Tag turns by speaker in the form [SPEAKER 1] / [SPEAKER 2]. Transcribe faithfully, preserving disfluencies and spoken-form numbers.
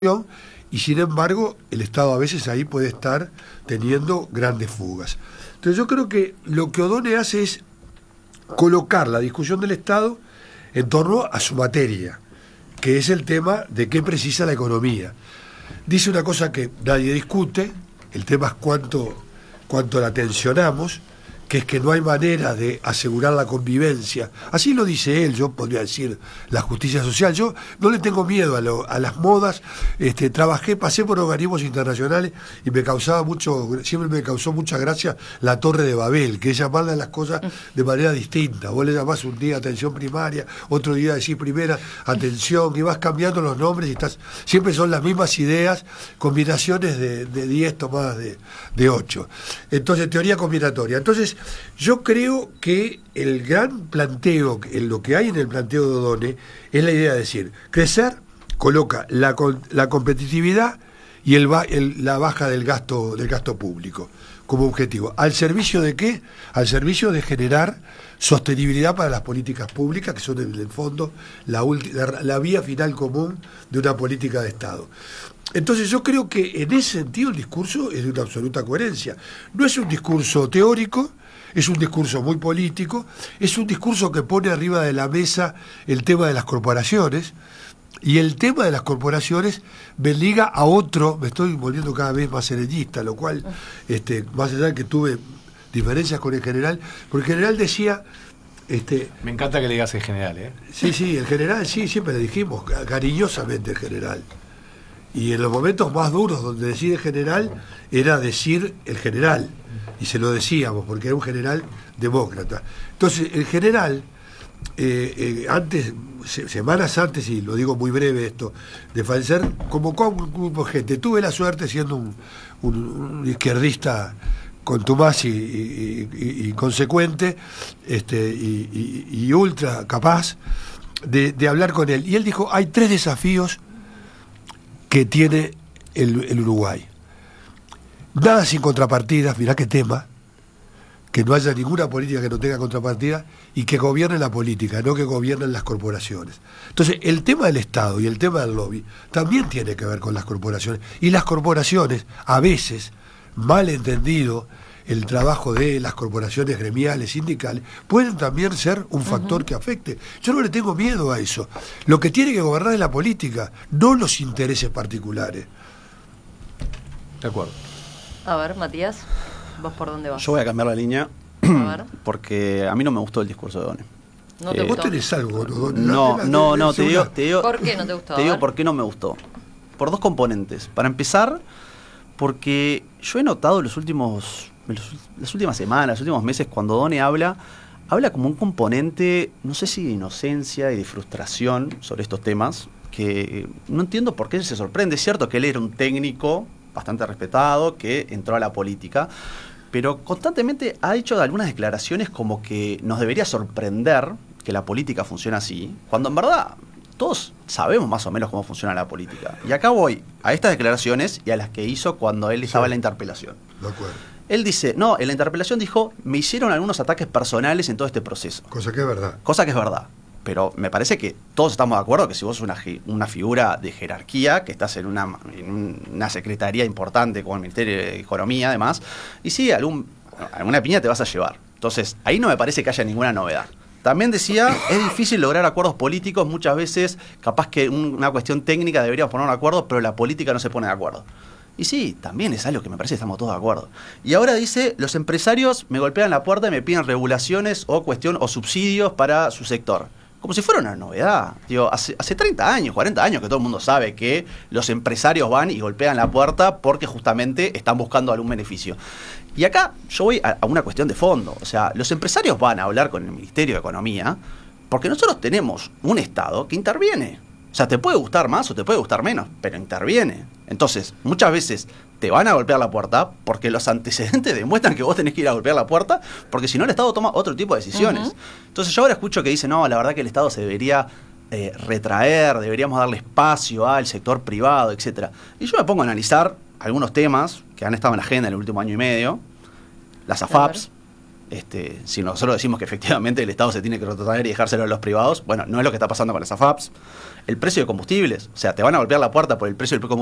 [SPEAKER 1] y sin embargo el Estado a veces ahí puede estar teniendo grandes fugas. Entonces yo creo que lo que O'Donnell hace es colocar la discusión del Estado en torno a su materia, que es el tema de qué precisa la economía. Dice una cosa que nadie discute, el tema es cuánto, cuánto la tensionamos, que es que no hay manera de asegurar la convivencia. Así lo dice él, yo podría decir la justicia social. Yo no le tengo miedo a, lo, a las modas. Este, trabajé, pasé por organismos internacionales y me causaba mucho, siempre me causó mucha gracia la Torre de Babel, que es llamarle a las cosas de manera distinta. Vos le llamás un día atención primaria, otro día decís primera atención, y vas cambiando los nombres y estás, siempre son las mismas ideas, combinaciones de diez tomadas de, de ocho. Entonces, teoría combinatoria. Entonces, yo creo que el gran planteo, lo que hay en el planteo de O'Donnell, es la idea de decir, crecer coloca la, la competitividad y el, el, la baja del gasto, del gasto público como objetivo. ¿Al servicio de qué? Al servicio de generar sostenibilidad para las políticas públicas, que son en el fondo la, la, la vía final común de una política de Estado. Entonces yo creo que en ese sentido el discurso es de una absoluta coherencia. No es un discurso teórico, es un discurso muy político, es un discurso que pone arriba de la mesa el tema de las corporaciones, y el tema de las corporaciones me liga a otro, me estoy volviendo cada vez más serenista, lo cual, este, más allá de que tuve diferencias con el general, porque el general decía... Este,
[SPEAKER 2] me encanta que le digas el general, ¿eh?
[SPEAKER 1] Sí, sí, el general, sí, siempre le dijimos, cariñosamente el general. Y en los momentos más duros donde decide general, era decir el general. Y se lo decíamos, porque era un general demócrata. Entonces, el general, eh, eh, antes, se, semanas antes, y lo digo muy breve esto, de fallecer, convocó a un grupo de gente. Tuve la suerte, siendo un, un, un izquierdista contumaz y, y, y, y consecuente, este, y, y, y ultra capaz, de, de hablar con él. Y él dijo, hay tres desafíos que tiene el, el Uruguay. Nada sin contrapartidas, mirá qué tema, que no haya ninguna política que no tenga contrapartida y que gobierne la política, no que gobiernen las corporaciones. Entonces, el tema del Estado y el tema del lobby también tiene que ver con las corporaciones. Y las corporaciones, a veces, mal entendido el trabajo de las corporaciones gremiales, sindicales, pueden también ser un factor uh-huh. que afecte. Yo no le tengo miedo a eso. Lo que tiene que gobernar es la política, no los intereses particulares.
[SPEAKER 2] De acuerdo.
[SPEAKER 3] A ver, Matías, ¿vos por dónde vas?
[SPEAKER 4] Yo voy a cambiar la línea a ver. Porque a mí no me gustó el discurso de O'Donnell.
[SPEAKER 3] ¿No te
[SPEAKER 4] eh,
[SPEAKER 3] gustó?
[SPEAKER 1] ¿Vos tenés algo? No,
[SPEAKER 4] no, no, no, no te, digo, te digo...
[SPEAKER 3] ¿Por qué no te gustó?
[SPEAKER 4] Te digo por qué no me gustó. Por dos componentes. Para empezar, porque yo he notado los últimos... las últimas semanas, los últimos meses, cuando O'Donnell habla, habla como un componente, no sé si de inocencia y de frustración sobre estos temas, que no entiendo por qué él se sorprende. Es cierto que él era un técnico bastante respetado, que entró a la política, pero constantemente ha hecho algunas declaraciones como que nos debería sorprender que la política funciona así, cuando en verdad todos sabemos más o menos cómo funciona la política. Y acá voy a estas declaraciones y a las que hizo cuando él estaba sí. en la interpelación.
[SPEAKER 1] De acuerdo.
[SPEAKER 4] Él dice, no, en la interpelación dijo, me hicieron algunos ataques personales en todo este proceso.
[SPEAKER 1] Cosa que es verdad.
[SPEAKER 4] Cosa que es verdad. Pero me parece que todos estamos de acuerdo que si vos sos una, una figura de jerarquía, que estás en una, en una secretaría importante como el Ministerio de Economía, además, y sí, algún, alguna piña te vas a llevar. Entonces, ahí no me parece que haya ninguna novedad. También decía, es difícil lograr acuerdos políticos, muchas veces, capaz que un, una cuestión técnica deberíamos poner un acuerdo, pero la política no se pone de acuerdo. Y sí, también es algo que me parece que estamos todos de acuerdo. Y ahora dice, los empresarios me golpean la puerta y me piden regulaciones o cuestión o subsidios para su sector. Como si fuera una novedad. Digo, hace, hace treinta años, cuarenta años que todo el mundo sabe que los empresarios van y golpean la puerta porque justamente están buscando algún beneficio. Y acá yo voy a, a una cuestión de fondo. O sea, los empresarios van a hablar con el Ministerio de Economía porque nosotros tenemos un Estado que interviene. O sea, te puede gustar más o te puede gustar menos, pero interviene. Entonces, muchas veces te van a golpear la puerta porque los antecedentes demuestran que vos tenés que ir a golpear la puerta, porque si no el Estado toma otro tipo de decisiones. Uh-huh. Entonces yo ahora escucho que dice, no, la verdad que el Estado se debería eh, retraer, deberíamos darle espacio al sector privado, etcétera. Y yo me pongo a analizar algunos temas que han estado en la agenda en el último año y medio, las A F A Ps, Este, si nosotros decimos que efectivamente el Estado se tiene que retrotraer y dejárselo a los privados, bueno, no es lo que está pasando con las A F A Ps. El precio de combustibles, o sea, te van a golpear la puerta por el precio del combustible